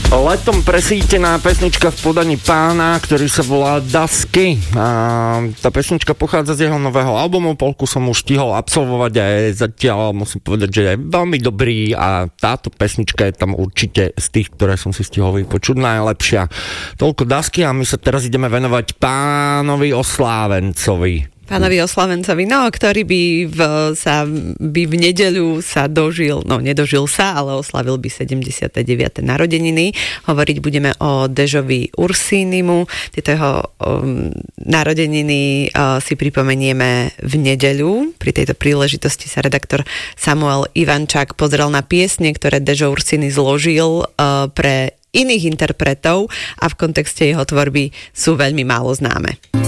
Letom presítená pesnička v podaní pána, ktorý sa volá Dusky. A tá pesnička pochádza z jeho nového albumu, polku som už stihol absolvovať a je zatiaľ, musím povedať, že je veľmi dobrý a táto pesnička je tam určite z tých, ktoré som si stihol vypočuť najlepšia. Toľko Dusky a my sa teraz ideme venovať pánovi Oslávencovi. Pánovi Oslavencovi, ktorý by v nedeľu sa dožil, nedožil sa, ale oslavil by 79. narodeniny. Hovoriť budeme o Dežovi Ursínimu. Tieto jeho narodeniny si pripomenieme v nedeľu. Pri tejto príležitosti sa redaktor Samuel Ivančák pozrel na piesne, ktoré Dežo Ursíny zložil pre iných interpretov a v kontexte jeho tvorby sú veľmi málo známe.